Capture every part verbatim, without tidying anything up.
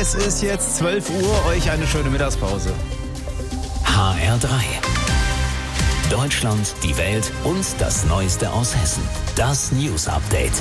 Es ist jetzt zwölf Uhr, euch eine schöne Mittagspause. H R drei. Deutschland, die Welt und das Neueste aus Hessen. Das News Update.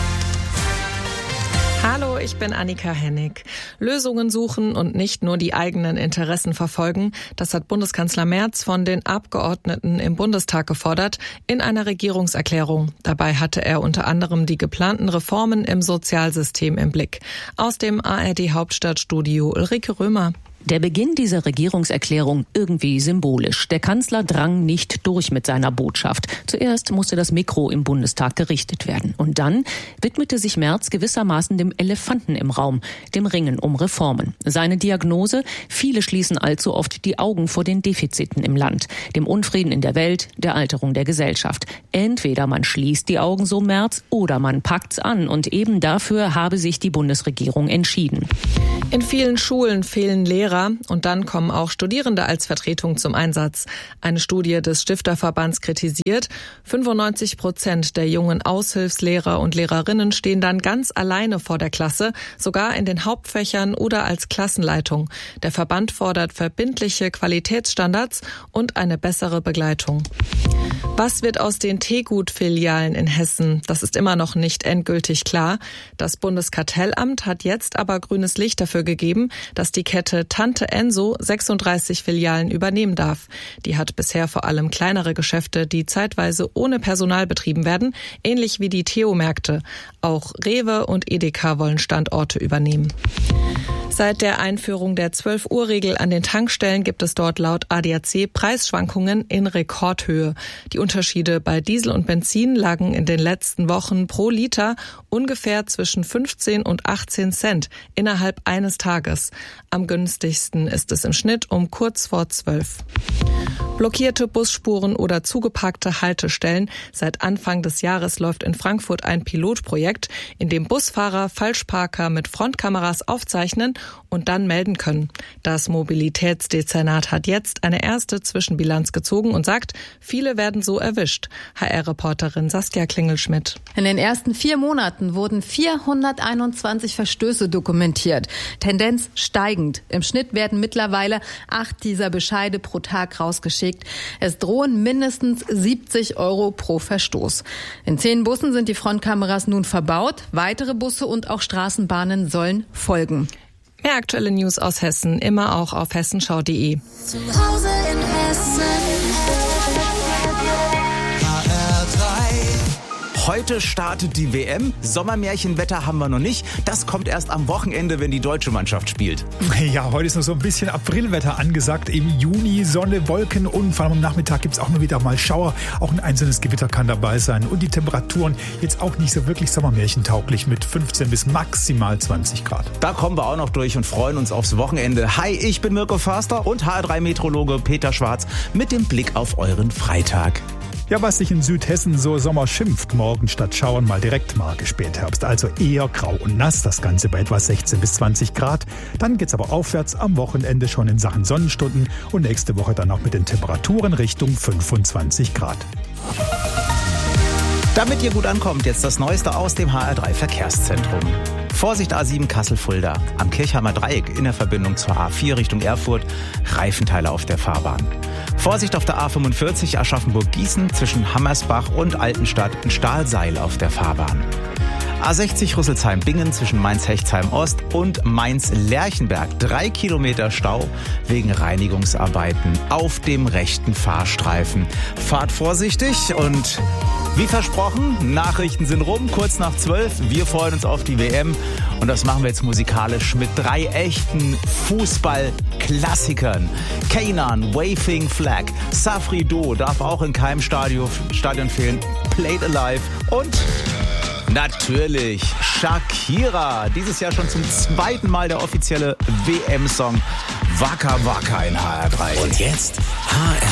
Hallo, ich bin Annika Hennig. Lösungen suchen und nicht nur die eigenen Interessen verfolgen, das hat Bundeskanzler Merz von den Abgeordneten im Bundestag gefordert in einer Regierungserklärung. Dabei hatte er unter anderem die geplanten Reformen im Sozialsystem im Blick. Aus dem A R D-Hauptstadtstudio Ulrike Römer. Der Beginn dieser Regierungserklärung irgendwie symbolisch. Der Kanzler drang nicht durch mit seiner Botschaft. Zuerst musste das Mikro im Bundestag gerichtet werden. Und dann widmete sich Merz gewissermaßen dem Elefanten im Raum, dem Ringen um Reformen. Seine Diagnose: Viele schließen allzu oft die Augen vor den Defiziten im Land, dem Unfrieden in der Welt, der Alterung der Gesellschaft. Entweder man schließt die Augen, so Merz, oder man packt's an. Und eben dafür habe sich die Bundesregierung entschieden. In vielen Schulen fehlen Lehrer. Und dann kommen auch Studierende als Vertretung zum Einsatz. Eine Studie des Stifterverbands kritisiert, fünfundneunzig Prozent der jungen Aushilfslehrer und Lehrerinnen stehen dann ganz alleine vor der Klasse, sogar in den Hauptfächern oder als Klassenleitung. Der Verband fordert verbindliche Qualitätsstandards und eine bessere Begleitung. Was wird aus den Teegut-Filialen in Hessen? Das ist immer noch nicht endgültig klar. Das Bundeskartellamt hat jetzt aber grünes Licht dafür gegeben, dass die Kette Tante Enso sechsunddreißig Filialen übernehmen darf. Die hat bisher vor allem kleinere Geschäfte, die zeitweise ohne Personal betrieben werden, ähnlich wie die Theo-Märkte. Auch Rewe und Edeka wollen Standorte übernehmen. Seit der Einführung der zwölf-Uhr-Regel an den Tankstellen gibt es dort laut A D A C Preisschwankungen in Rekordhöhe. Die Unterschiede bei Diesel und Benzin lagen in den letzten Wochen pro Liter ungefähr zwischen fünfzehn und achtzehn Cent innerhalb eines Tages. Am günstigsten ist es im Schnitt um kurz vor zwölf. Blockierte Busspuren oder zugeparkte Haltestellen. Seit Anfang des Jahres läuft in Frankfurt ein Pilotprojekt, in dem Busfahrer Falschparker mit Frontkameras aufzeichnen und dann melden können. Das Mobilitätsdezernat hat jetzt eine erste Zwischenbilanz gezogen und sagt, viele werden so erwischt. H R-Reporterin Saskia Klingelschmidt. In den ersten vier Monaten wurden vierhunderteinundzwanzig Verstöße dokumentiert. Tendenz steigend. Im Schnitt werden mittlerweile acht dieser Bescheide pro Tag rausgeschickt. Es drohen mindestens siebzig Euro pro Verstoß. In zehn Bussen sind die Frontkameras nun verbaut. Weitere Busse und auch Straßenbahnen sollen folgen. Mehr aktuelle News aus Hessen immer auch auf hessenschau punkt de. Zu Hause in Hessen. H R drei. Heute startet die W M. Sommermärchenwetter haben wir noch nicht. Das kommt erst am Wochenende, wenn die deutsche Mannschaft spielt. Ja, heute ist noch so ein bisschen Aprilwetter angesagt. Im Juni Sonne, Wolken und vor allem am Nachmittag gibt es auch nur wieder mal Schauer. Auch ein einzelnes Gewitter kann dabei sein. Und die Temperaturen jetzt auch nicht so wirklich sommermärchentauglich mit fünfzehn bis maximal zwanzig Grad. Da kommen wir auch noch durch und freuen uns aufs Wochenende. Hi, ich bin Mirko Förster und H R drei Meteorologe Peter Schwarz mit dem Blick auf euren Freitag. Ja, was sich in Südhessen so Sommer schimpft, morgen statt Schauern mal direkt Marke Spätherbst. Also eher grau und nass, das Ganze bei etwa sechzehn bis zwanzig Grad. Dann geht's aber aufwärts am Wochenende schon in Sachen Sonnenstunden und nächste Woche dann auch mit den Temperaturen Richtung fünfundzwanzig Grad. Damit ihr gut ankommt, jetzt das Neueste aus dem H R drei Verkehrszentrum. Vorsicht A sieben Kassel-Fulda. Am Kirchheimer Dreieck in der Verbindung zur A vier Richtung Erfurt. Reifenteile auf der Fahrbahn. Vorsicht auf der A fünfundvierzig Aschaffenburg-Gießen zwischen Hammersbach und Altenstadt. Ein Stahlseil auf der Fahrbahn. A sechzig Rüsselsheim-Bingen zwischen Mainz-Hechtsheim-Ost und Mainz-Lerchenberg. Drei Kilometer Stau wegen Reinigungsarbeiten auf dem rechten Fahrstreifen. Fahrt vorsichtig und wie versprochen, Nachrichten sind rum, kurz nach zwölf. Wir freuen uns auf die W M und das machen wir jetzt musikalisch mit drei echten Fußball-Klassikern. Kainan, Waving Flag, Safri Duo darf auch in keinem Stadion, Stadion fehlen, Played Alive und natürlich Shakira. Dieses Jahr schon zum zweiten Mal der offizielle W M-Song Waka Waka in H R drei. Und jetzt H R